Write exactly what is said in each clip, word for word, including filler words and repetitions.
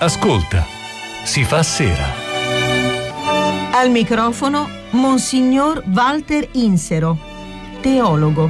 Ascolta, si fa sera. Al microfono Monsignor Walter Insero, teologo.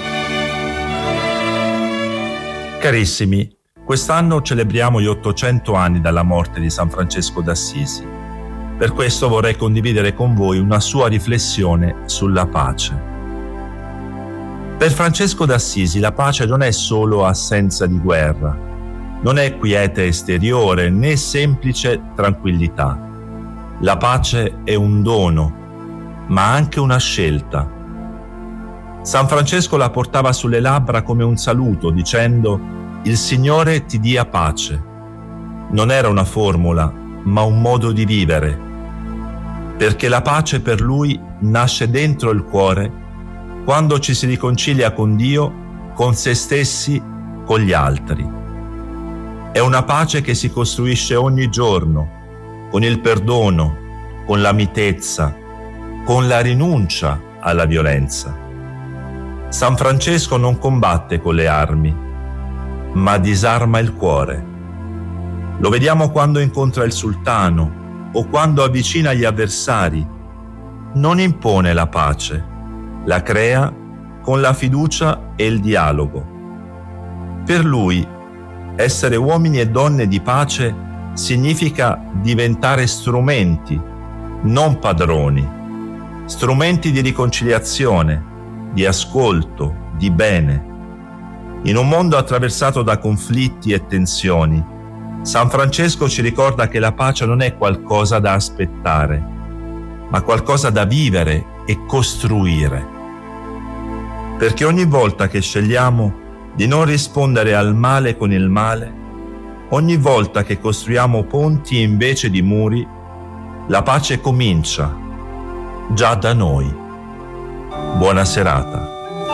Carissimi, quest'anno celebriamo gli ottocento anni dalla morte di San Francesco d'Assisi. Per questo vorrei condividere con voi una sua riflessione sulla pace. Per Francesco d'Assisi la pace non è solo assenza di guerra, non è quiete esteriore né semplice tranquillità. La pace è un dono, ma anche una scelta. San Francesco la portava sulle labbra come un saluto, dicendo: «Il Signore ti dia pace». Non era una formula, ma un modo di vivere, perché la pace per lui nasce dentro il cuore quando ci si riconcilia con Dio, con se stessi, con gli altri. È una pace che si costruisce ogni giorno, con il perdono, con la mitezza, con la rinuncia alla violenza. San Francesco non combatte con le armi, ma disarma il cuore. Lo vediamo quando incontra il sultano o quando avvicina gli avversari. Non impone la pace, la crea con la fiducia e il dialogo. Per lui, essere uomini e donne di pace significa diventare strumenti, non padroni, strumenti di riconciliazione, di ascolto, di bene. In un mondo attraversato da conflitti e tensioni, San Francesco ci ricorda che la pace non è qualcosa da aspettare, ma qualcosa da vivere e costruire. Perché ogni volta che scegliamo di non rispondere al male con il male, ogni volta che costruiamo ponti invece di muri, la pace comincia già da noi. Buona serata.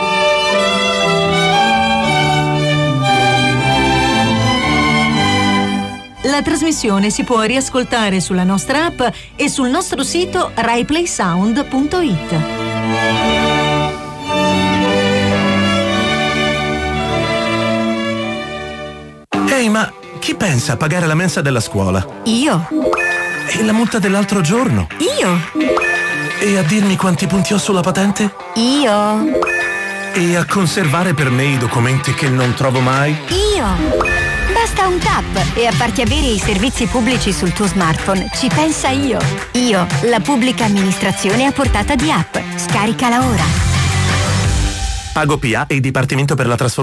La trasmissione si può riascoltare sulla nostra app e sul nostro sito rai play sound punto it. Ehi, ma chi pensa a pagare la mensa della scuola? Io. E la multa dell'altro giorno? Io. E a dirmi quanti punti ho sulla patente? Io. E a conservare per me i documenti che non trovo mai? Io. Basta un tap e a farti avere i servizi pubblici sul tuo smartphone. Ci pensa Io. Io, la pubblica amministrazione a portata di app. Scaricala ora. Pago P A e il Dipartimento per la Trasformazione